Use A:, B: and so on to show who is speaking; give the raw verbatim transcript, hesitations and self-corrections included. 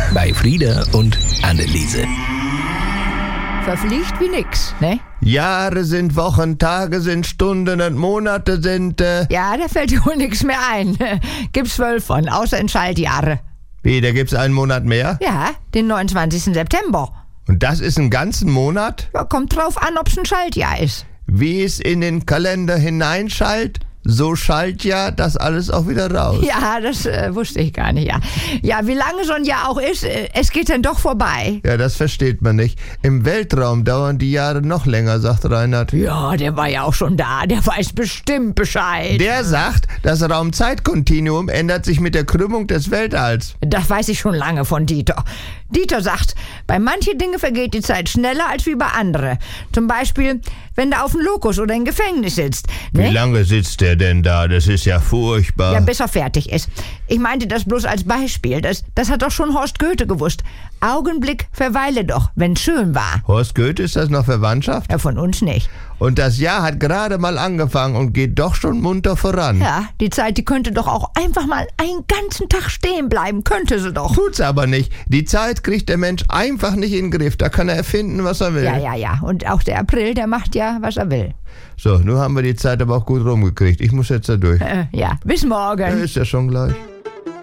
A: bei Frieda und Anneliese.
B: Verfliegt wie nix, ne?
C: Jahre sind Wochen, Tage sind Stunden und Monate sind... Äh
B: Ja, da fällt dir wohl nix mehr ein. Gibt's zwölf von, außer in Schaltjahre.
C: Wie, da gibt's einen Monat mehr?
B: Ja, den neunundzwanzigsten September.
C: Und das ist einen ganzen Monat?
B: Ja, kommt drauf an, ob's ein Schaltjahr ist.
C: Wie es in den Kalender hineinschallt, so schallt ja das alles auch wieder raus.
B: Ja, das äh, wusste ich gar nicht, ja. Ja, wie lange so ein Jahr auch ist, äh, es geht dann doch vorbei.
C: Ja, das versteht man nicht. Im Weltraum dauern die Jahre noch länger, sagt Reinhard.
B: Ja, der war ja auch schon da, der weiß bestimmt Bescheid.
C: Der sagt, das Raumzeitkontinuum ändert sich mit der Krümmung des Weltalls.
B: Das weiß ich schon lange von Dieter. Dieter sagt, bei manchen Dingen vergeht die Zeit schneller als wie bei anderen. Zum Beispiel, wenn du auf dem Lokus oder im Gefängnis sitzt. Ne?
C: Wie lange sitzt der denn da? Das ist ja furchtbar.
B: Ja, bis er fertig ist. Ich meinte das bloß als Beispiel. Das, das hat doch schon Horst Goethe gewusst. Augenblick verweile doch, wenn's schön war.
C: Horst Goethe, ist das noch Verwandtschaft?
B: Ja, von uns nicht.
C: Und das Jahr hat gerade mal angefangen und geht doch schon munter voran.
B: Ja, die Zeit, die könnte doch auch einfach mal einen ganzen Tag stehen bleiben. Könnte sie doch.
C: Tut's aber nicht. Die Zeit kriegt der Mensch einfach nicht in den Griff. Da kann er erfinden, was er will.
B: Ja, ja, ja. Und auch der April, der macht ja, was er will.
C: So, nun haben wir die Zeit aber auch gut rumgekriegt. Ich muss jetzt da durch.
B: Äh, ja, bis morgen.
C: Ja, ist ja schon gleich.